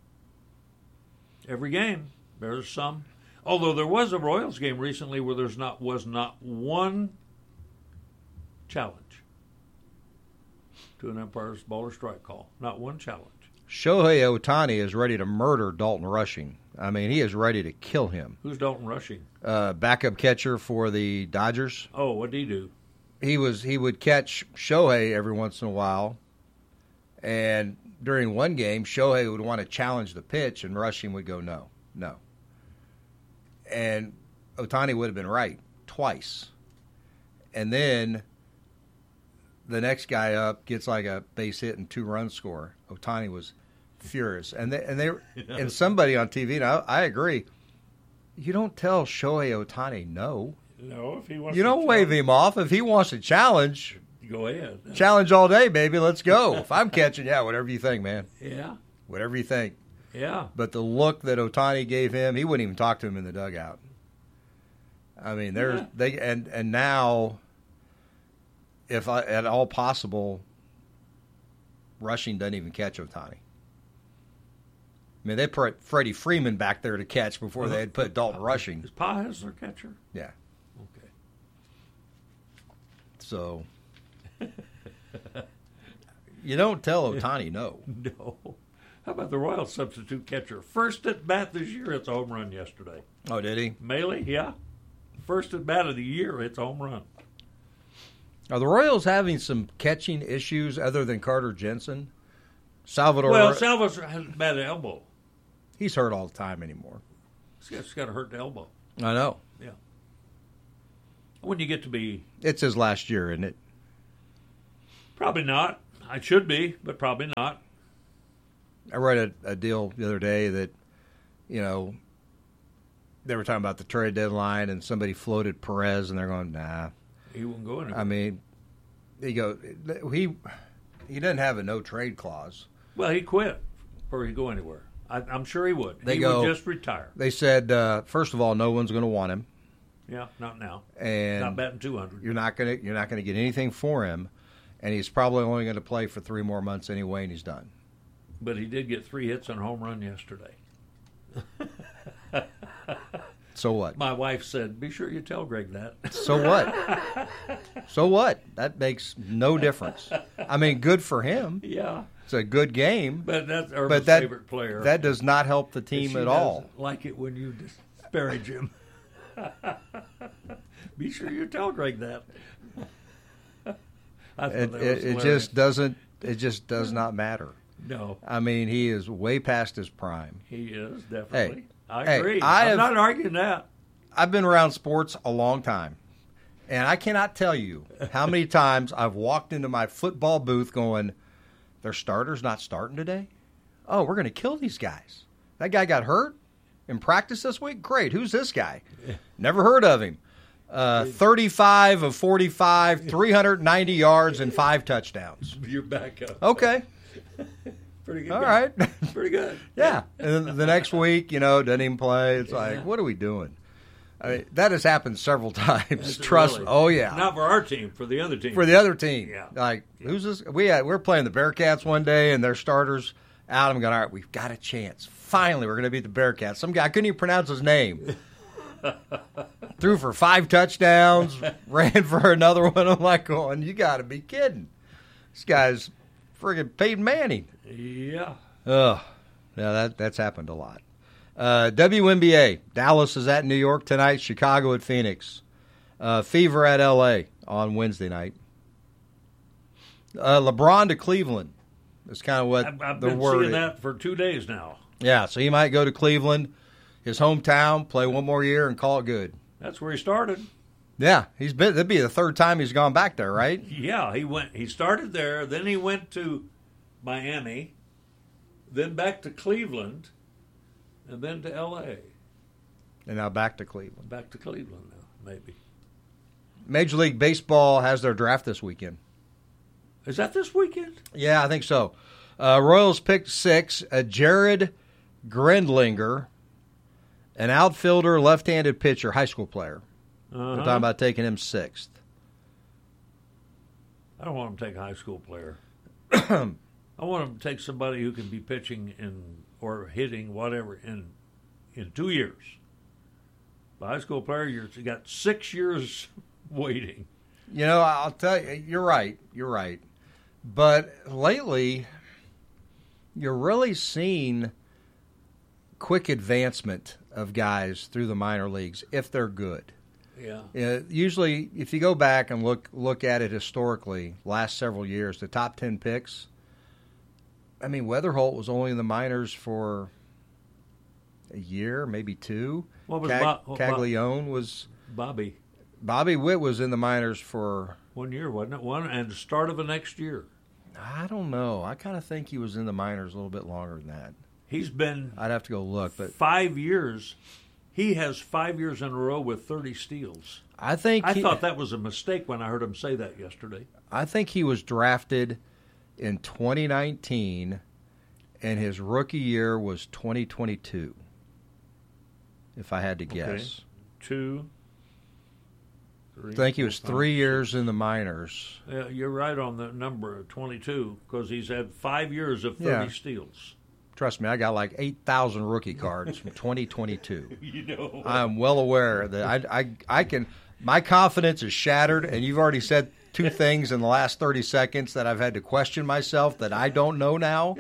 Every game, there's some. Although there was a Royals game recently where was not one challenge to an umpire's ball or strike call. Not one challenge. Shohei Ohtani is ready to murder Dalton Rushing. I mean, he is ready to kill him. Who's Dalton Rushing? Backup catcher for the Dodgers. Oh, what did he do? He would catch Shohei every once in a while, and during one game, Shohei would want to challenge the pitch, and Rushing would go, no. And Ohtani would have been right twice. And then the next guy up gets like a base hit and 2-run score. Ohtani was furious. And somebody on TV, now I agree, you don't tell Shohei Ohtani no. No, if he wants you don't wave him off. If he wants to challenge, go ahead. Challenge all day, baby. Let's go. If I'm catching, whatever you think, man. Yeah. Whatever you think. Yeah. But the look that Ohtani gave him, he wouldn't even talk to him in the dugout. I mean, and now, if at all possible, Rushing doesn't even catch Ohtani. I mean, they put Freddie Freeman back there to catch before they had put Dalton Rushing. Is Paz their catcher? Yeah. Okay. So, you don't tell Ohtani no. No. How about the Royals substitute catcher? First at bat this year, it's a home run yesterday. Oh, did he? Maley, yeah. First at bat of the year, it's a home run. Are the Royals having some catching issues other than Carter Jensen? Salvador has a bad elbow. He's hurt all the time anymore. It's got to hurt the elbow. I know. Yeah. When you get to be... It's his last year, isn't it? Probably not. I should be, but probably not. I read a deal the other day that, you know, they were talking about the trade deadline, and somebody floated Perez, and they're going, nah. He won't go anywhere. I mean, he doesn't have a no-trade clause. Well, he quit before he go anywhere. I'm sure he would. He would just retire. They said, first of all, no one's going to want him. Yeah, not now. And not batting 200. You're not going to get anything for him, and he's probably only going to play for 3 more months anyway, and he's done. But he did get 3 hits on a home run yesterday. So what? My wife said, "Be sure you tell Greg that." So what? So what? That makes no difference. I mean, good for him. Yeah. It's a good game. But that's Irma's favorite player. That does not help the team at all. Like it when you disparage him. Be sure you tell Greg that. It just doesn't. It just does not matter. No. I mean, he is way past his prime. He is, definitely. Hey, I agree. I'm not arguing that. I've been around sports a long time, and I cannot tell you how many times I've walked into my football booth going, their starter's not starting today? Oh, we're going to kill these guys. That guy got hurt in practice this week? Great. Who's this guy? Never heard of him. 35 of 45, 390 yards, and 5 touchdowns. You're back up. Okay. Pretty good. All right. Pretty good. Yeah. And then the next week, doesn't even play. It's like, what are we doing? I mean, that has happened several times. Trust me. Really? Oh, yeah. Not for our team, for the other team. For the other team. Yeah. Like, who's this? We're playing the Bearcats one day, and their starters out. I'm going, all right, we've got a chance. Finally, we're going to beat the Bearcats. Some guy, I couldn't even pronounce his name. Threw for 5 touchdowns, ran for another one. I'm like going, you got to be kidding. This guy's friggin' Peyton Manning. Yeah. Yeah, that's happened a lot. WNBA. Dallas is at New York tonight. Chicago at Phoenix. Fever at L.A. on Wednesday night. LeBron to Cleveland is kind of what I've the been word seeing is. that for 2 days now. Yeah, so he might go to Cleveland, his hometown, play one more year, and call it good. That's where he started. Yeah, that'd be the 3rd time he's gone back there, right? Yeah, he started there, then he went to Miami, then back to Cleveland, and then to L.A. And now back to Cleveland. Back to Cleveland now, maybe. Major League Baseball has their draft this weekend. Is that this weekend? Yeah, I think so. Royals picked 6, Jared Grendlinger, an outfielder, left-handed pitcher, high school player. We're talking about taking him 6th. I don't want him to take a high school player. I want him to take somebody who can be pitching or hitting, whatever, in 2 years. The high school player, you got 6 years waiting. I'll tell you, you're right. But lately, you're really seeing quick advancement of guys through the minor leagues if they're good. Yeah. Usually, if you go back and look at it historically, last several years, the top 10 picks, I mean, Weatherholt was only in the minors for a year, maybe 2. What was Caglione was... Bobby Witt was in the minors for... 1 year, wasn't it? And the start of the next year. I don't know. I kind of think he was in the minors a little bit longer than that. He's been... I'd have to go look, but... 5 years... He has 5 years in a row with 30 steals. I thought that was a mistake when I heard him say that yesterday. I think he was drafted in 2019, and his rookie year was 2022, if I had to guess. Okay. 2, 3, I think he was 4, 3 years in the minors. Yeah, you're right on the number 22, because he's had 5 years of 30 steals. Trust me, I got like 8,000 rookie cards from 2022. You know. I'm well aware that I can. My confidence is shattered, and you've already said 2 things in the last 30 seconds that I've had to question myself that I don't know now.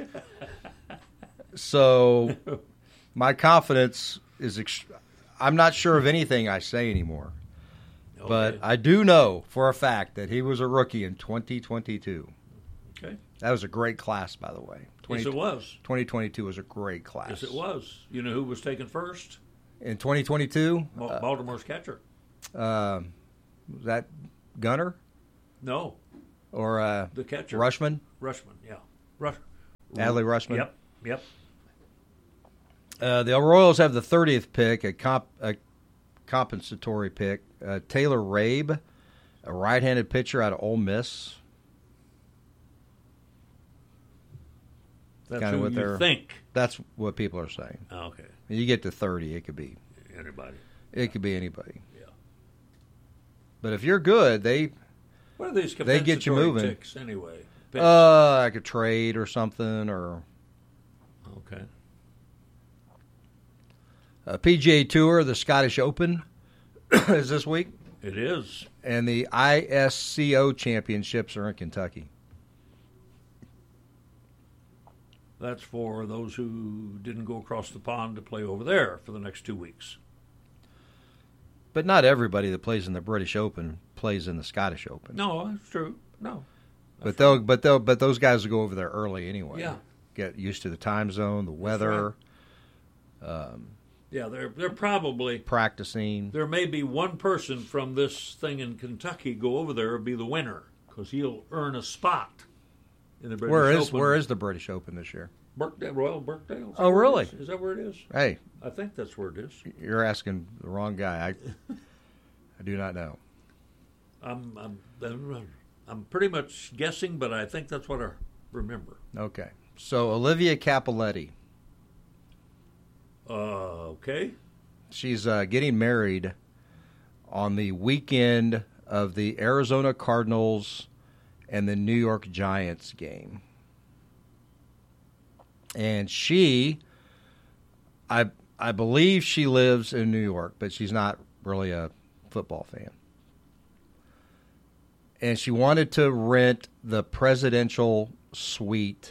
So my confidence is. I'm not sure of anything I say anymore. Okay. But I do know for a fact that he was a rookie in 2022. Okay. That was a great class, by the way. Yes, it was. 2022 was a great class. Yes, it was. You know who was taken first? In 2022? Baltimore's catcher. Was that Gunner? No. Or the catcher. Rushman? Rushman, yeah. Adley Rushman? Yep. The Royals have the 30th pick, a compensatory pick. Taylor Rabe, a right-handed pitcher out of Ole Miss. That's who you think. That's what people are saying. Oh, okay. When you get to 30, it could be anybody. It could be anybody. Yeah. But if you're good, what are these they get you moving. Ticks anyway? Like a trade or something, or okay. PGA Tour, the Scottish Open is this week. It is, and the ISCO championships are in Kentucky. That's for those who didn't go across the pond to play over there for the next 2 weeks. But not everybody that plays in the British Open plays in the Scottish Open. No, that's true. No, but those guys will go over there early anyway. Yeah, get used to the time zone, the weather. Yeah, they're probably practicing. There may be one person from this thing in Kentucky go over there and be the winner because he'll earn a spot in the British Open. Where is the British Open this year? Royal Birkdale. Oh, really? Is that where it is? Hey, I think that's where it is. You're asking the wrong guy. I do not know. I'm pretty much guessing, but I think that's what I remember. Okay, so Olivia Capoletti. Okay. She's getting married on the weekend of the Arizona Cardinals and the New York Giants game. And I believe she lives in New York, but she's not really a football fan. And she wanted to rent the presidential suite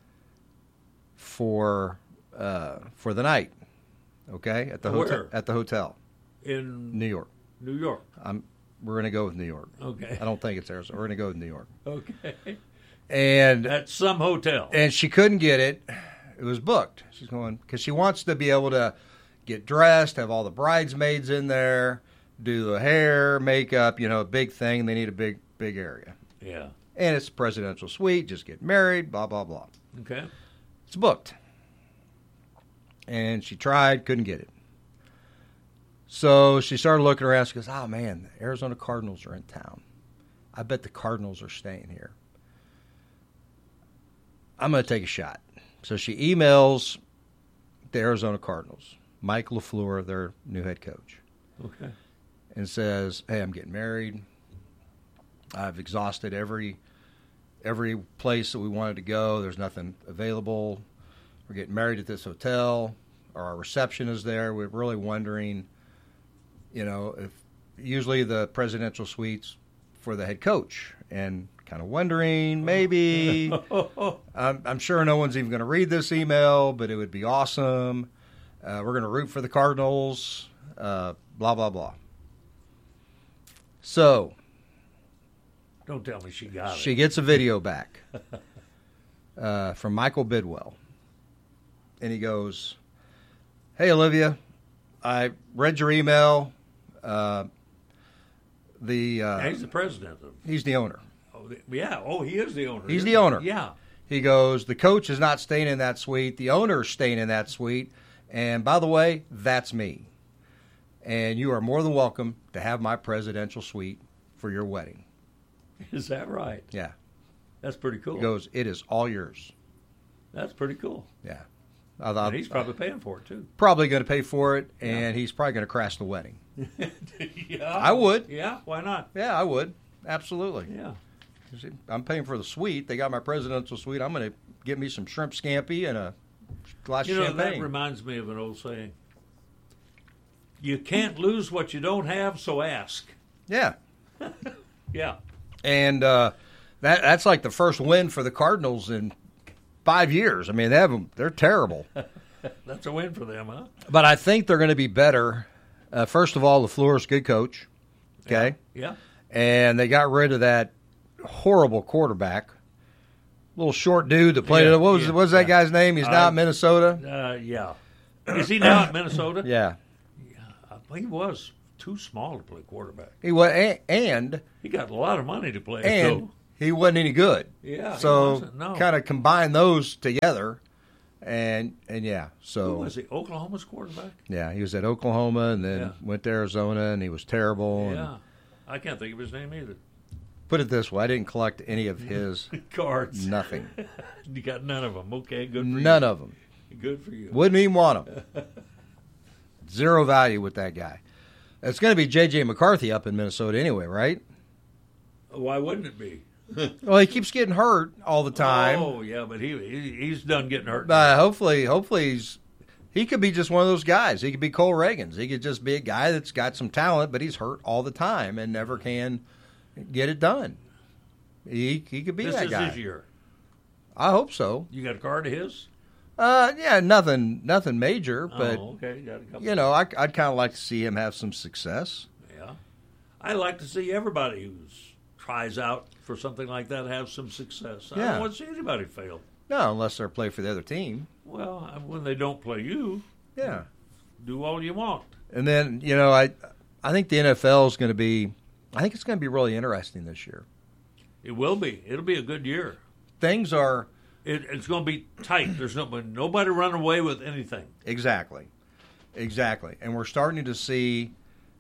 for the night. Okay, at the hotel. At the hotel in New York. New York. We're going to go with New York. Okay. I don't think it's Arizona. We're going to go with New York. Okay. And at some hotel. And she couldn't get it. It was booked. She's going because she wants to be able to get dressed, have all the bridesmaids in there, do the hair, makeup. A big thing. They need a big area. Yeah. And it's a presidential suite. Just get married. Blah blah blah. Okay. It's booked. And she tried, couldn't get it. So she started looking around. She goes, "Oh man, the Arizona Cardinals are in town. I bet the Cardinals are staying here. I'm going to take a shot." So she emails the Arizona Cardinals, Mike LaFleur, their new head coach. Okay. And says, "Hey, I'm getting married. I've exhausted every place that we wanted to go. There's nothing available. We're getting married at this hotel. Our reception is there. We're really wondering, if usually the presidential suites for the head coach, and kind of wondering maybe. I'm sure no one's even going to read this email, but it would be awesome. We're going to root for the Cardinals. Blah blah blah." So. Don't tell me she got it. She gets a video back from Michael Bidwell. And he goes, "Hey, Olivia, I read your email. He's the president. He's the owner. Oh, yeah. Oh, he is the owner. He's the owner. Yeah. He goes, the coach is not staying in that suite. The owner is staying in that suite. And by the way, that's me. And you are more than welcome to have my presidential suite for your wedding." Is that right? Yeah. That's pretty cool. He goes, "It is all yours." That's pretty cool. Yeah. And he's probably paying for it, too. Probably going to pay for it, and he's probably going to crash the wedding. Yeah. I would. Yeah, why not? Yeah, I would. Absolutely. Yeah. I'm paying for the suite. They got my presidential suite. I'm going to get me some shrimp scampi and a glass of champagne. That reminds me of an old saying. You can't lose what you don't have, so ask. Yeah. Yeah. And that's like the first win for the Cardinals in 5 years. I mean, they're terrible. That's a win for them, huh? But I think they're going to be better. First of all, LaFleur's a good coach. Okay? Yeah. And they got rid of that horrible quarterback. Little short dude that played what was that guy's name? He's now at Minnesota? Yeah. Is he now at Minnesota? Yeah. He was too small to play quarterback. He was, and he got a lot of money to play. And he wasn't any good. Yeah, so kind of combine those together, and yeah. So who was he? Oklahoma's quarterback? Yeah, he was at Oklahoma, and then went to Arizona, and he was terrible. Yeah, I can't think of his name either. Put it this way, I didn't collect any of his cards. Nothing. You got none of them. Okay, good for you. None of them. Good for you. Wouldn't even want them. Zero value with that guy. It's going to be J.J. McCarthy up in Minnesota anyway, right? Why wouldn't it be? Well, he keeps getting hurt all the time. Oh, yeah, but he's done getting hurt. Hopefully he could be just one of those guys. He could be Cole Reagans. He could just be a guy that's got some talent, but he's hurt all the time and never can get it done. He could be that guy. This is his year. I hope so. You got a card of his? Yeah, nothing major, but okay. You got a couple. You know, I'd kind of like to see him have some success. Yeah, I like to see everybody who tries out for something like that have some success. I don't want to see anybody fail. No, unless they're playing for the other team. Well, when they don't play you, do all you want. And then I think the NFL is going to be. I think it's going to be really interesting this year. It will be. It'll be a good year. Things are. It's going to be tight. There's nobody running away with anything. Exactly. And we're starting to see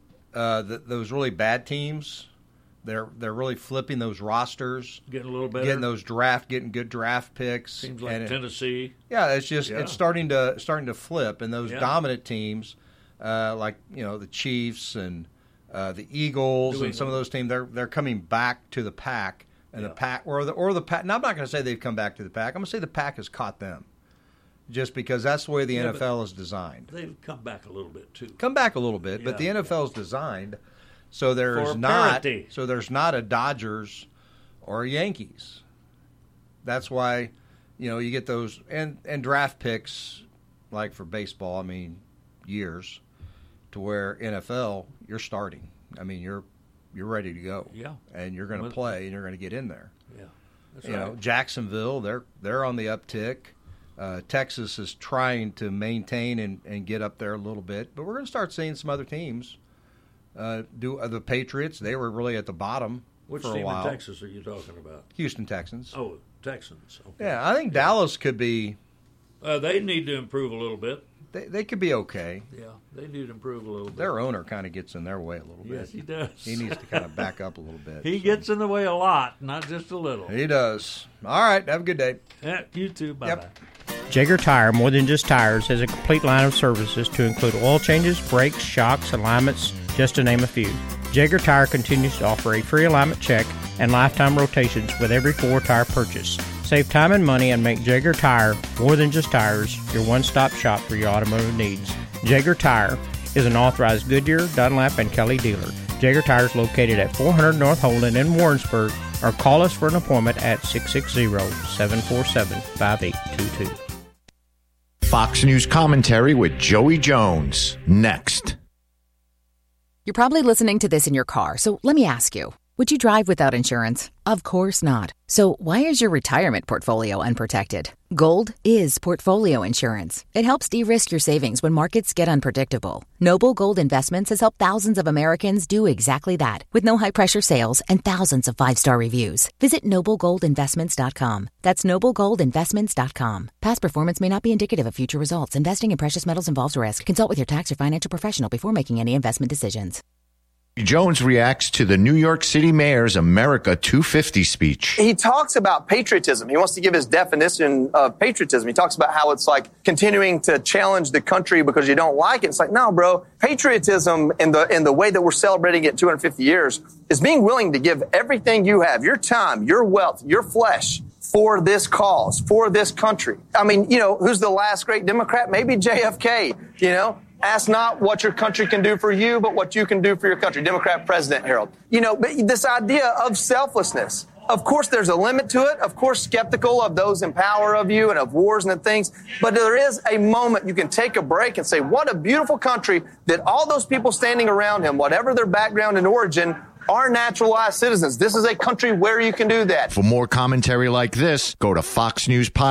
those really bad teams. They're really flipping those rosters, getting a little better, getting good draft picks. Seems like Tennessee. It's starting to flip, and those dominant teams, like the Chiefs and the Eagles and some of those teams, they're coming back to the pack. And the pack, or the pack. Now, I'm not going to say they've come back to the pack. I'm going to say the pack has caught them, just because that's the way the NFL is designed. They've come back a little bit too. But the NFL is designed so there's not a Dodgers or a Yankees. That's why you get those and draft picks like for baseball. I mean, years to where NFL you're starting. I mean you're ready to go. Yeah. And you're going to play and you're going to get in there. Yeah. That's right. Jacksonville, they're on the uptick. Texas is trying to maintain and get up there a little bit, but we're going to start seeing some other teams. The Patriots, they were really at the bottom for a while. Which team in Texas are you talking about? Houston Texans. Oh, Texans. Okay. Yeah, I think Dallas could be. They need to improve a little bit. They could be okay. Yeah, they need to improve a little bit. Their owner kind of gets in their way a little bit. Yes, he does. He needs to kind of back up a little bit. He gets in the way a lot, not just a little. He does. All right, have a good day. Yeah, you too. Bye-bye. Jaeger Tire, more than just tires, has a complete line of services to include oil changes, brakes, shocks, alignments, just to name a few. Jaeger Tire continues to offer a free alignment check and lifetime rotations with every 4-tire purchase. Save time and money and make Jaeger Tire, more than just tires, your one-stop shop for your automotive needs. Jaeger Tire is an authorized Goodyear, Dunlap, and Kelly dealer. Jaeger Tire is located at 400 North Holden in Warrensburg, or call us for an appointment at 660-747-5822. Fox News commentary with Joey Jones, next. You're probably listening to this in your car, so let me ask you. Would you drive without insurance? Of course not. So why is your retirement portfolio unprotected? Gold is portfolio insurance. It helps de-risk your savings when markets get unpredictable. Noble Gold Investments has helped thousands of Americans do exactly that, with no high-pressure sales and thousands of 5-star reviews. Visit NobleGoldInvestments.com. That's NobleGoldInvestments.com. Past performance may not be indicative of future results. Investing in precious metals involves risk. Consult with your tax or financial professional before making any investment decisions. Jones reacts to the New York City mayor's America 250 speech. He talks about patriotism. He wants to give his definition of patriotism. He talks about how it's like continuing to challenge the country because you don't like it. It's like, no, bro. Patriotism in the way that we're celebrating it 250 years is being willing to give everything you have, your time, your wealth, your flesh, for this cause, for this country. I mean, who's the last great Democrat? Maybe JFK, Ask not what your country can do for you, but what you can do for your country. Democrat president, Harold. But this idea of selflessness, of course, there's a limit to it. Of course, skeptical of those in power of you and of wars and things. But there is a moment you can take a break and say, what a beautiful country that all those people standing around him, whatever their background and origin, are naturalized citizens. This is a country where you can do that. For more commentary like this, go to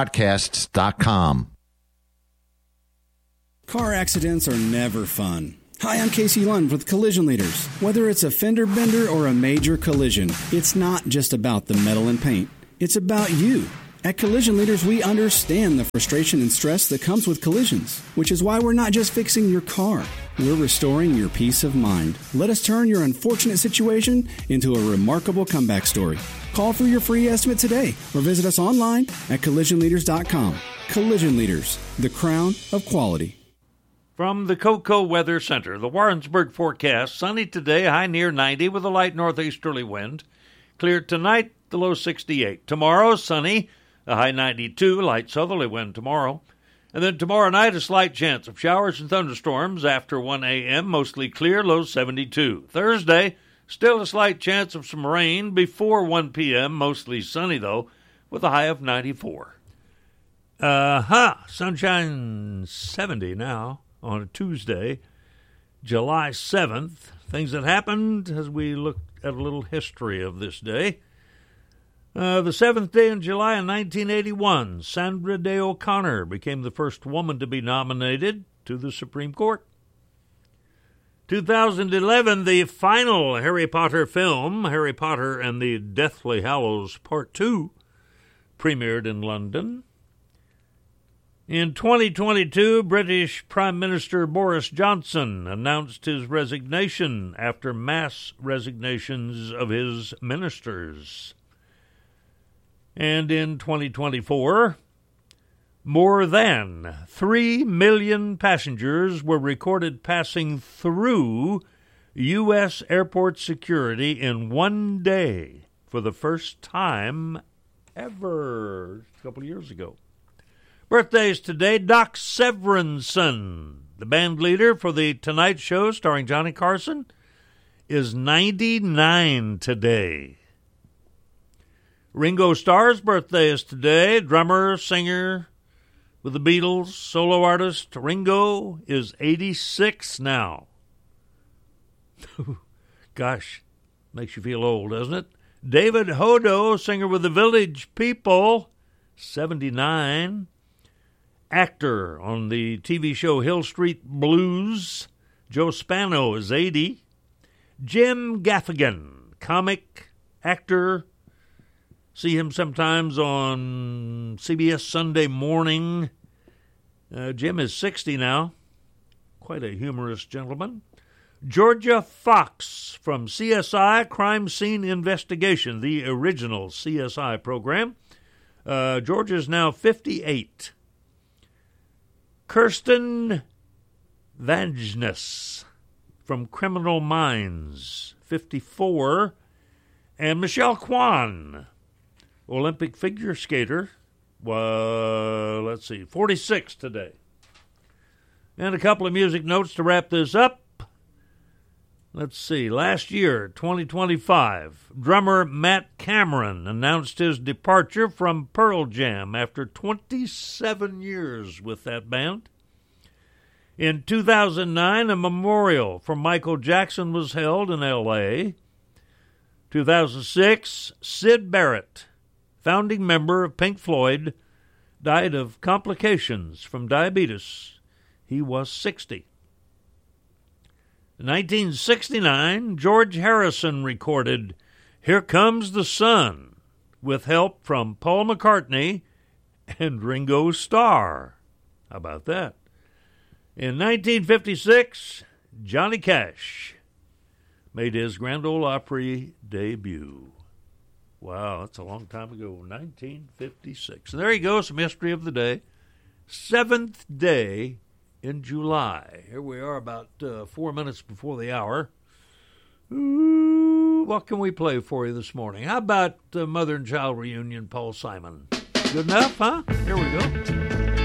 foxnewspodcasts.com. Car accidents are never fun. Hi, I'm Casey Lund with Collision Leaders. Whether it's a fender bender or a major collision, it's not just about the metal and paint. It's about you. At Collision Leaders, we understand the frustration and stress that comes with collisions, which is why we're not just fixing your car. We're restoring your peace of mind. Let us turn your unfortunate situation into a remarkable comeback story. Call for your free estimate today or visit us online at collisionleaders.com. Collision Leaders, the crown of quality. From the Cocoa Weather Center, the Warrensburg forecast, sunny today, high near 90 with a light northeasterly wind. Clear tonight, the low 68. Tomorrow, sunny, a high 92, light southerly wind tomorrow. And then tomorrow night, a slight chance of showers and thunderstorms after 1 a.m., mostly clear, low 72. Thursday, still a slight chance of some rain before 1 p.m., mostly sunny, though, with a high of 94. Sunshine 70 now. On a Tuesday, July 7th. Things that happened as we look at a little history of this day. The seventh day in July in 1981, Sandra Day O'Connor became the first woman to be nominated to the Supreme Court. 2011, the final Harry Potter film, Harry Potter and the Deathly Hallows Part 2, premiered in London. In 2022, British Prime Minister Boris Johnson announced his resignation after mass resignations of his ministers. And in 2024, more than 3 million passengers were recorded passing through U.S. airport security in one day for the first time ever, a couple of years ago. Birthdays today, Doc Severinsen, the band leader for The Tonight Show starring Johnny Carson, is 99 today. Ringo Starr's birthday is today. Drummer, singer with the Beatles, solo artist. Ringo is 86 now. Gosh, makes you feel old, doesn't it? David Hodo, singer with the Village People, 79. Actor on the TV show Hill Street Blues, Joe Spano is 80. Jim Gaffigan, comic actor. See him sometimes on CBS Sunday Morning. Jim is 60 now. Quite a humorous gentleman. Georgia Fox from CSI, Crime Scene Investigation, the original CSI program. Georgia's now 58. Kirsten Vangeness from Criminal Minds, 54. And Michelle Kwan, Olympic figure skater, 46 today. And a couple of music notes to wrap this up. Let's see, last year, 2025, drummer Matt Cameron announced his departure from Pearl Jam after 27 years with that band. In 2009, a memorial for Michael Jackson was held in L.A. 2006, Syd Barrett, founding member of Pink Floyd, died of complications from diabetes. He was 60. In 1969, George Harrison recorded Here Comes the Sun with help from Paul McCartney and Ringo Starr. How about that? In 1956, Johnny Cash made his Grand Ole Opry debut. Wow, that's a long time ago, 1956. And there you go, some history of the day. 7th day in July. Here we are about 4 minutes before the hour. Ooh, what can we play for you this morning? How about Mother and Child Reunion, Paul Simon? Good enough, huh? Here we go.